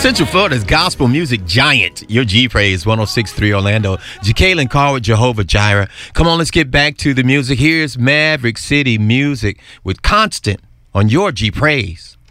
Central Florida's gospel music giant, your G Praise 106.3 Orlando. Jacqueline Carr with Jehovah Jireh. Come on, let's get back to the music. Here's Maverick City Music with Constant on your G Praise.